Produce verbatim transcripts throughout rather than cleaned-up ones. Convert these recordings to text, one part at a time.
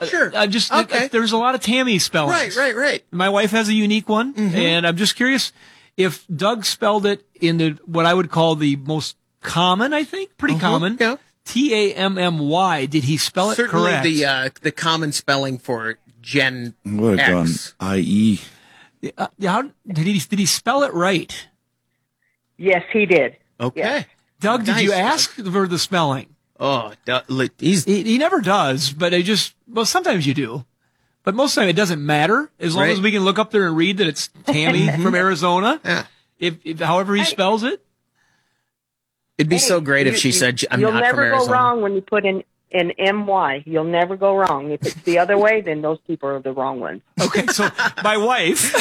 Sure. I'm just, okay. uh, there's a lot of Tammy spellings. Right, right, right. My wife has a unique one, mm-hmm. and I'm just curious if Doug spelled it in the what I would call the most common, I think, pretty uh-huh. common. Yeah. T A M M Y. Did he spell it Certainly correct? the uh, the common spelling for Gen would have gone X. I E. Uh, how did he did he spell it right? Yes, he did. Okay. Yes. Doug, did Nice, you ask Doug. for the spelling? Oh, du- he's He, he never does, but I just well sometimes you do. But most of the time it doesn't matter as long Right. as we can look up there and read that it's Tammy from Arizona. Yeah. If, if however he Hey. spells it. It'd be Hey, so great if you- she you- said, "I'm You'll not never from go Arizona." wrong when you put in an M Y. You'll never go wrong. If it's the other way, then those people are the wrong ones. Okay, so my wife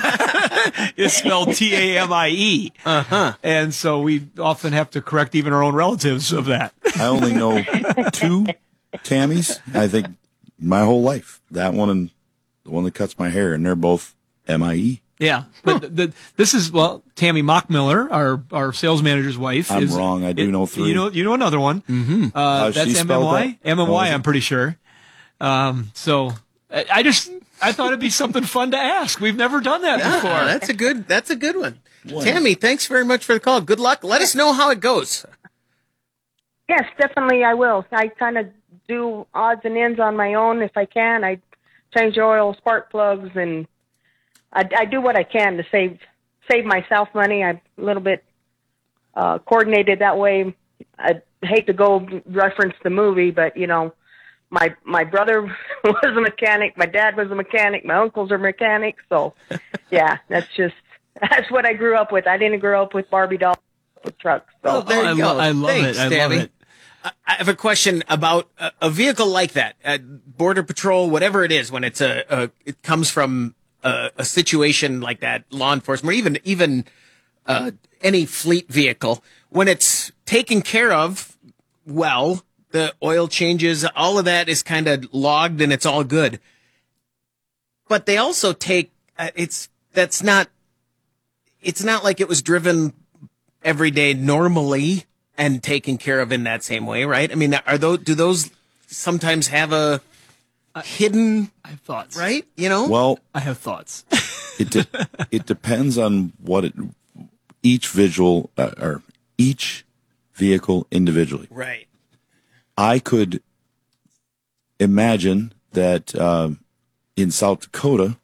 is spelled T A M I E. Uh-huh. And so we often have to correct even our own relatives of that. I only know two Tammys, I think, my whole life. That one and the one that cuts my hair, and they're both M I E. Yeah, but the, the, this is, well, Tammy Mockmiller, our our sales manager's wife. I'm is, wrong. I do it, know three. You know, you know another one. Mm-hmm. Uh, Uh, she that's M M spelled Y. that? M M Oh, Y, is it? I'm pretty sure. Um, so I, I just, I thought it'd be something fun to ask. We've never done that Yeah, before. that's a good. That's a good one. Wow. Tammy, thanks very much for the call. Good luck. Let us know how it goes. Yes, definitely I will. I kind of do odds and ends on my own if I can. I change oil, spark plugs, and I, I do what I can to save save myself money. I'm a little bit uh, coordinated that way. I hate to go reference the movie, but, you know, my my brother was a mechanic. My dad was a mechanic. My uncles are mechanics. So, yeah, that's just that's what I grew up with. I didn't grow up with Barbie dolls with trucks. So. Well, there Oh, I you lo- go. I love Thanks, it. I love Tammy. it. I I have a question about a, a vehicle like that, uh, Border Patrol, whatever it is, when it's a, a it comes from a, a situation like that, law enforcement, or even even uh, any fleet vehicle, when it's taken care of well, the oil changes, all of that is kind of logged and it's all good. But they also take uh, it's that's not it's not like it was driven every day normally and taken care of in that same way, right? I mean, are those do those sometimes have a hidden, I have thoughts. right? You know? Well, I have thoughts. it de- it depends on what it, each visual uh, or each vehicle individually. Right. I could imagine that um, in South Dakota,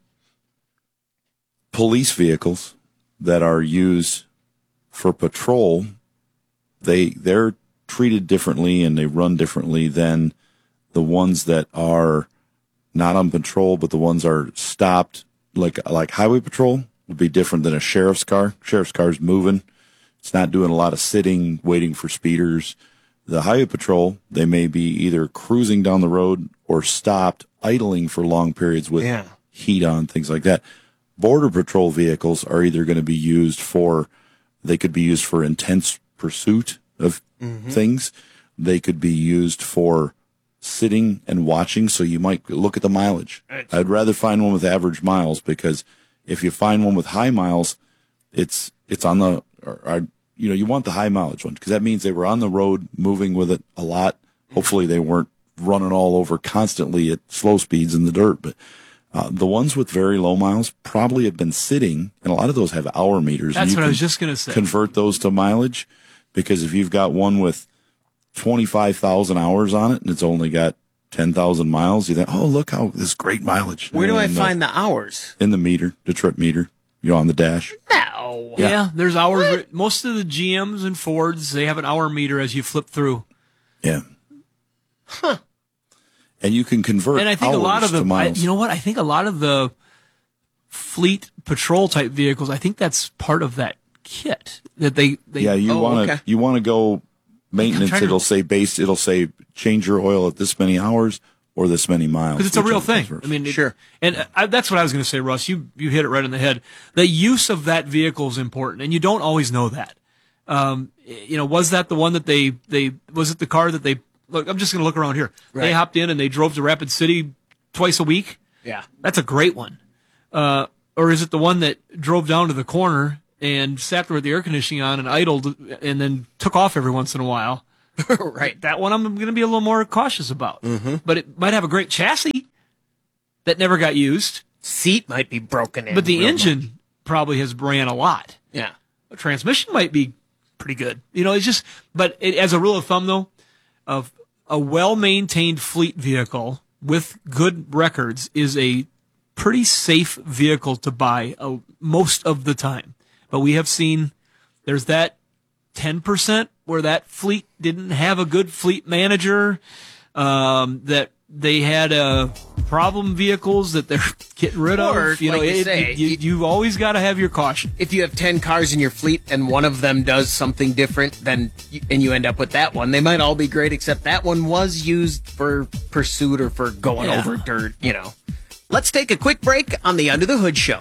police vehicles that are used for patrol, they they're treated differently and they run differently than the ones that are not on patrol, but the ones are stopped. Like like highway patrol would be different than a sheriff's car. Sheriff's car is moving; it's not doing a lot of sitting, waiting for speeders. The highway patrol, they may be either cruising down the road or stopped, idling for long periods with Yeah. heat on, things like that. Border patrol vehicles are either going to be used for, they could be used for intense pursuit of things. They could be used for sitting and watching. So you might look at the mileage. Right. I'd rather find one with average miles, because if you find one with high miles, it's, it's on the, or, or, you know, you want the high mileage one because that means they were on the road moving with it a lot. Hopefully they weren't running all over constantly at slow speeds in the dirt. But uh, the ones with very low miles probably have been sitting, and a lot of those have hour meters. and That's you what I can was just going to say. Convert those to mileage, because if you've got one with twenty-five thousand hours on it and it's only got ten thousand miles, you think, oh, look how this is great mileage. Where do I And, uh, find the hours? in the meter, the trip meter, you're on the dash. No. Yeah, there's hours. Most of the G Ms and Fords, they have an hour meter as you flip through. Yeah. Huh. And you can convert And I think a lot hours of the, to I, miles. you know what? I think a lot of the fleet patrol type vehicles, I think that's part of that kit that they, they yeah, you Oh, want to okay. you want to go maintenance. trying to- It'll say base. It'll say change your oil at this many hours or this many miles. because it's a real whichever thing. comes first. I mean, it- Sure. And I, that's what I was going to say, Russ. You you hit it right on the head. The use of that vehicle is important, and you don't always know that. Um, you know, was that the one that they they was it the car that they look? I'm just going to look around here. They Right. hopped in and they drove to Rapid City twice a week. Yeah. That's a great one. Uh, or is it the one that drove down to the corner and sat there with the air conditioning on and idled and then took off every once in a while? Right. That one I'm going to be a little more cautious about. Mm-hmm. But it might have a great chassis. that never got used. Seat might be broken in. But the real engine much. probably has ran a lot. Yeah. A transmission might be pretty good. You know, it's just, but it, as a rule of thumb, though, of a well-maintained fleet vehicle with good records is a pretty safe vehicle to buy uh, most of the time. But we have seen there's that ten percent where that fleet didn't have a good fleet manager, um, that they had uh, problem vehicles that they're getting rid Or, of. You know, like you it, say, you, you- you've always got to have your caution. If you have ten cars in your fleet and one of them does something different, then you, and you end up with that one, they might all be great, except that one was used for pursuit or for going Yeah. over dirt, you know. Let's take a quick break on the Under the Hood Show.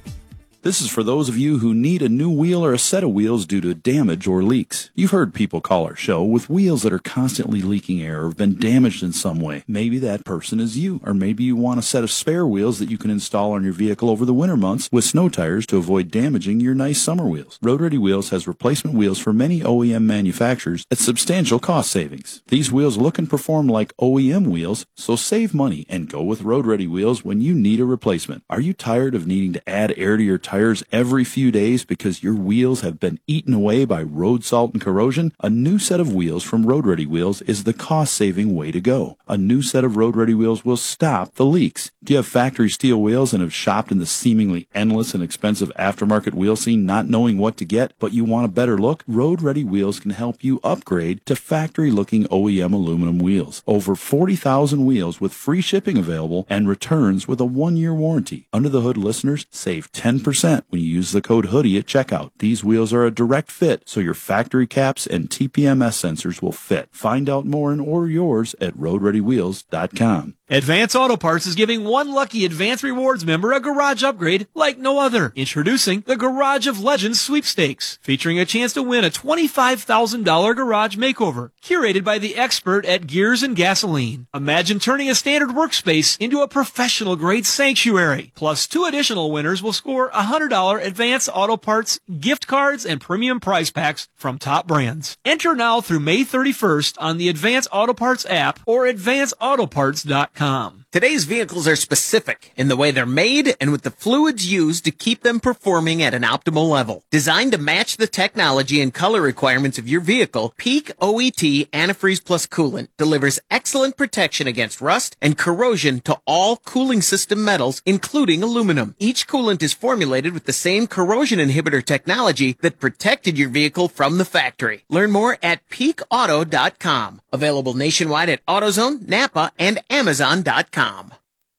This is for those of you who need a new wheel or a set of wheels due to damage or leaks. You've heard people call our show with wheels that are constantly leaking air or have been damaged in some way. Maybe that person is you, or maybe you want a set of spare wheels that you can install on your vehicle over the winter months with snow tires to avoid damaging your nice summer wheels. Road Ready Wheels has replacement wheels for many O E M manufacturers at substantial cost savings. These wheels look and perform like O E M wheels, so save money and go with Road Ready Wheels when you need a replacement. Are you tired of needing to add air to your tires every few days because your wheels have been eaten away by road salt and corrosion? A new set of wheels from Road Ready Wheels is the cost-saving way to go. A new set of Road Ready Wheels will stop the leaks. Do you have factory steel wheels and have shopped in the seemingly endless and expensive aftermarket wheel scene not knowing what to get, but you want a better look? Road Ready Wheels can help you upgrade to factory-looking O E M aluminum wheels. Over forty thousand wheels with free shipping available and returns with a one-year warranty. Under the Hood listeners save ten percent when you use the code HOODIE at checkout. These wheels are a direct fit, so your factory caps and T P M S sensors will fit. Find out more and order yours at road ready wheels dot com. Advance Auto Parts is giving one lucky Advance Rewards member a garage upgrade like no other. Introducing the Garage of Legends Sweepstakes, featuring a chance to win a twenty-five thousand dollars garage makeover, curated by the expert at Gears and Gasoline. Imagine turning a standard workspace into a professional-grade sanctuary. Plus, two additional winners will score one hundred dollars Advance Auto Parts gift cards and premium prize packs from top brands. Enter now through May thirty-first on the Advance Auto Parts app or advance auto parts dot com. Today's vehicles are specific in the way they're made and with the fluids used to keep them performing at an optimal level. Designed to match the technology and color requirements of your vehicle, Peak O E T Antifreeze Plus Coolant delivers excellent protection against rust and corrosion to all cooling system metals, including aluminum. Each coolant is formulated with the same corrosion inhibitor technology that protected your vehicle from the factory. Learn more at peak auto dot com. Available nationwide at AutoZone, Napa, and amazon dot com.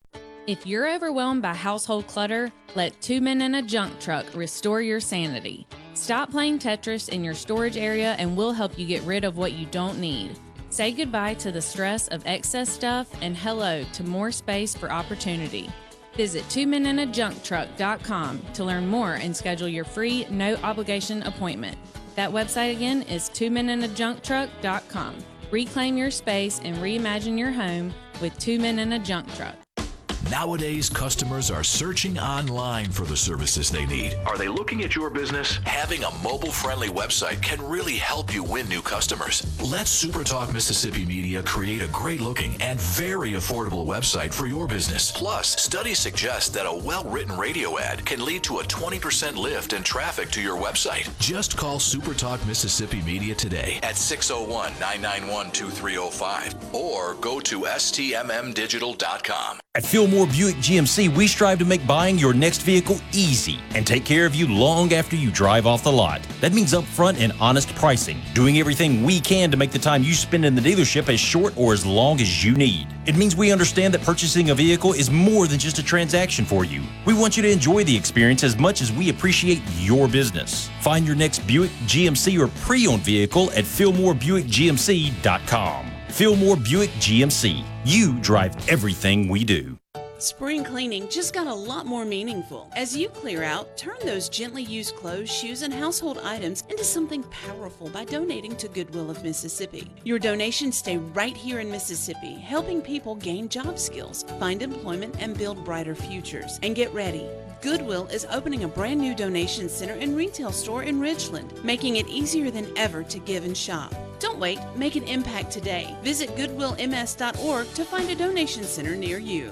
If you're overwhelmed by household clutter, let Two Men in a Junk Truck restore your sanity. Stop playing Tetris in your storage area and we'll help you get rid of what you don't need. Say goodbye to the stress of excess stuff and hello to more space for opportunity. Visit two men in a junk truck dot com to learn more and schedule your free, no-obligation appointment. That website again is two men in a junk truck dot com. Reclaim your space and reimagine your home with Two Men in a Junk Truck. Nowadays, customers are searching online for the services they need. Are they looking at your business? Having a mobile-friendly website can really help you win new customers. Let SuperTalk Mississippi Media create a great-looking and very affordable website for your business. Plus, studies suggest that a well-written radio ad can lead to a twenty percent lift in traffic to your website. Just call SuperTalk Mississippi Media today at six oh one, nine nine one, two three oh five or go to S T M M digital dot com. At Fillmore Buick G M C, we strive to make buying your next vehicle easy and take care of you long after you drive off the lot. That means upfront and honest pricing, doing everything we can to make the time you spend in the dealership as short or as long as you need. It means we understand that purchasing a vehicle is more than just a transaction for you. We want you to enjoy the experience as much as we appreciate your business. Find your next Buick, G M C, or pre-owned vehicle at Fillmore Buick G M C dot com. Fillmore Buick G M C. You drive everything we do. Spring cleaning just got a lot more meaningful. As you clear out, turn those gently used clothes, shoes, and household items into something powerful by donating to Goodwill of Mississippi. Your donations stay right here in Mississippi, helping people gain job skills, find employment, and build brighter futures. And get ready. Goodwill is opening a brand new donation center and retail store in Ridgeland, making it easier than ever to give and shop. Don't wait, make an impact today. Visit goodwill m s dot org to find a donation center near you.